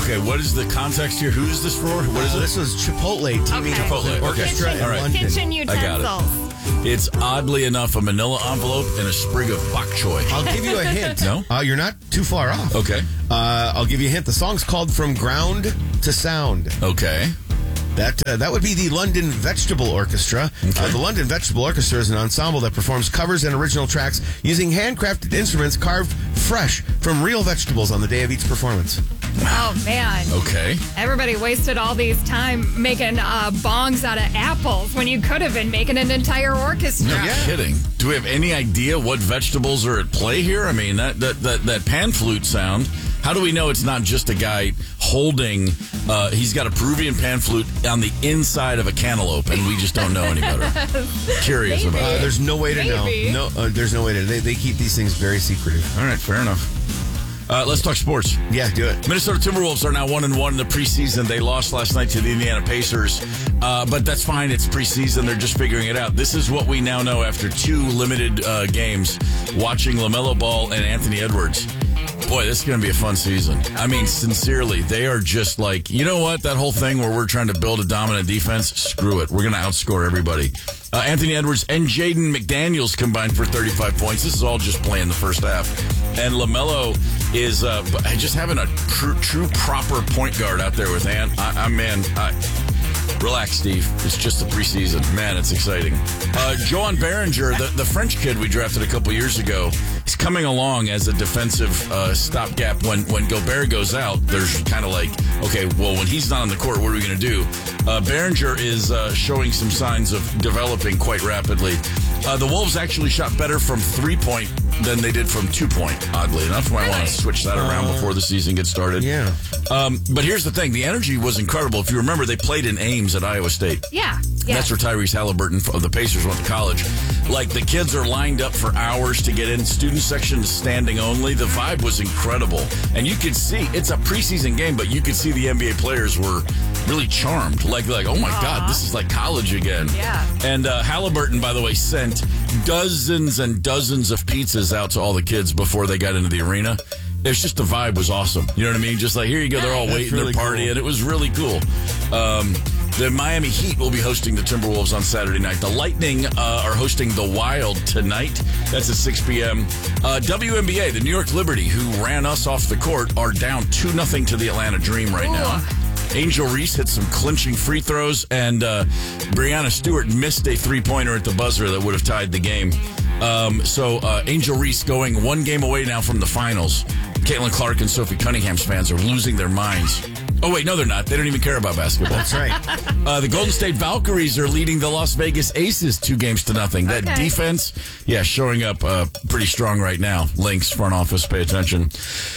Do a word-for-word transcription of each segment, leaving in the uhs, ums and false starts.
Okay, what is the context here? Who is this for? What is uh, it? This was Chipotle teaming Okay. with Chipotle, an okay. orchestra Kitchen, in all right. London. Kitchen I got utensils. it. It's oddly enough a manila envelope and a sprig of bok choy. I'll give you a hint. No? Uh, you're not too far off. Okay. Uh, I'll give you a hint. The song's called From Ground to Sound. Okay. That uh, that would be the London Vegetable Orchestra. Okay. Uh, the London Vegetable Orchestra is an ensemble that performs covers and original tracks using handcrafted instruments carved fresh from real vegetables on the day of each performance. Oh, man. Okay. Everybody wasted all these time making uh, bongs out of apples when you could have been making an entire orchestra. No Yeah. kidding. Do we have any idea what vegetables are at play here? I mean, that that that, that pan flute sound. How do we know it's not just a guy holding, uh, he's got a Peruvian pan flute on the inside of a cantaloupe, and we just don't know any better? Curious Maybe. about Uh, it. there's no way to Maybe. know. No, uh, there's no way to. They, they keep these things very secretive. All right, fair enough. Uh, let's talk sports. Yeah, do it. Minnesota Timberwolves are now one and one in the preseason. They lost last night to the Indiana Pacers, uh, but that's fine. It's preseason. They're just figuring it out. This is what we now know after two limited uh, games, watching LaMelo Ball and Anthony Edwards. Boy, this is going to be a fun season. I mean, sincerely, they are just like, you know what? That whole thing where we're trying to build a dominant defense, screw it. We're going to outscore everybody. Uh, Anthony Edwards and Jaden McDaniels combined for thirty-five points. This is all just playing the first half. And LaMelo is uh, just having a true, true proper point guard out there with Ant. I, I man, I, relax, Steve. It's just the preseason. Man, it's exciting. Uh, Joan Behringer, the, the French kid we drafted a couple years ago, is coming along as a defensive uh, stopgap. When, when Gobert goes out, there's kind of like, okay, well, when he's not on the court, what are we going to do? Uh, Behringer is uh, showing some signs of developing quite rapidly. Uh, the Wolves actually shot better from three-point than they did from two-point, oddly enough. Might want to switch that around before the season gets started. Yeah. Um, but here's the thing. The energy was incredible. If you remember, they played in Ames at Iowa State. Yeah. yeah. That's where Tyrese Halliburton of the Pacers went to college. Like, the kids are lined up for hours to get in. Student section is standing only. The vibe was incredible. And you could see, it's a preseason game, but you could see the N B A players were really charmed. Like, like, oh my Aww. God, this is like college again. Yeah. And uh, Halliburton, by the way, sent dozens and dozens of pizzas out to all the kids before they got into the arena. It's just the vibe was awesome. You know what I mean? Just like, here you go. They're all That's waiting, really they're partying. cool. It was really cool. Um, the Miami Heat will be hosting the Timberwolves on Saturday night. The Lightning uh, are hosting the Wild tonight. That's at six p.m. Uh, W N B A, the New York Liberty, who ran us off the court, are down two nothing to the Atlanta Dream right now. Angel Reese hit some clinching free throws, and uh, Breanna Stewart missed a three-pointer at the buzzer that would have tied the game. Um, so uh, Angel Reese going one game away now from the finals. Caitlin Clark and Sophie Cunningham's fans are losing their minds. Oh, wait, no, they're not. They don't even care about basketball. That's right. Uh, the Golden State Valkyries are leading the Las Vegas Aces two games to nothing. That Okay. defense, yeah, showing up uh, pretty strong right now. Lynx, front office, pay attention.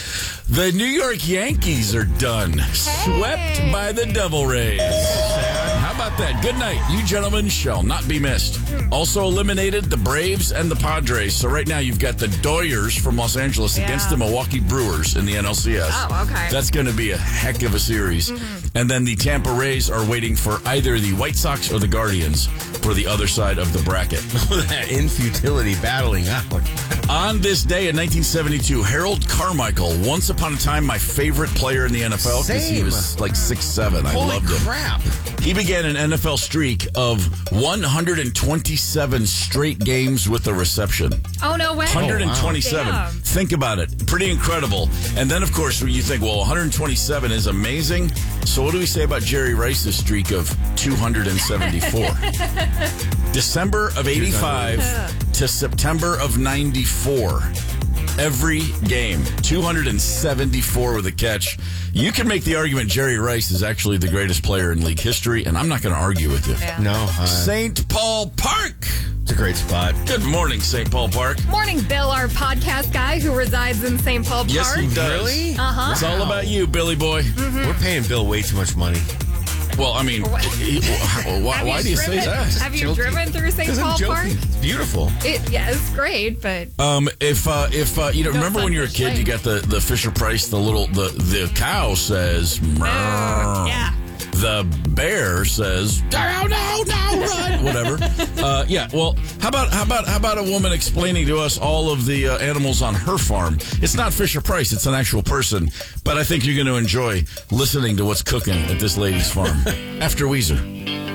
The New York Yankees are done. Swept by the Devil Rays. How about that? Good night. You gentlemen shall not be missed. Also eliminated the Braves and the Padres. So right now you've got the Doyers from Los Angeles Yeah. against the Milwaukee Brewers in the N L C S. Oh, okay. That's going to be a heck of a series. Mm-hmm. And then the Tampa Rays are waiting for either the White Sox or the Guardians for the other side of the bracket. That infutility battling out. On this day in nineteen seventy-two, Harold Carmichael, once upon a time my favorite player in the N F L because he Same. was like six seven. I Holy loved him. crap. He began an N F L streak of one hundred twenty-seven straight games with a reception. Oh, no way. one hundred twenty-seven. Oh, wow. Damn. Think about it. Pretty incredible. And then, of course, when you think, well, one hundred twenty-seven is amazing. So what do we say about Jerry Rice's streak of two hundred seventy-four? December of eighty-five to September of ninety-four. Every game, two hundred seventy-four with a catch. You can make the argument Jerry Rice is actually the greatest player in league history, and I'm not going to argue with you. Yeah. No, uh, Saint Paul Park. it's a great spot. Good morning, Saint Paul Park. Morning, Bill, our podcast guy who resides in Saint Paul Park. Yes, he does. Really? Uh-huh. It's all about you, Billy boy. We're paying Bill way too much money. Well, I mean, he- why, Have why you do you say driven- that? Have you Joking. driven through Saint 'Cause I'm Paul joking. Park? It's beautiful. It, yeah, it's great, but Um, if uh, if uh, you know, No remember when you were a kid, you got the, the Fisher Price, the little the the cow says, "Mrrr." yeah. The bear says, "No, no, no, run!" Whatever. Uh, yeah. Well, how about how about how about a woman explaining to us all of the uh, animals on her farm? It's not Fisher Price; it's an actual person. But I think you're going to enjoy listening to what's cooking at this lady's farm. After Weezer.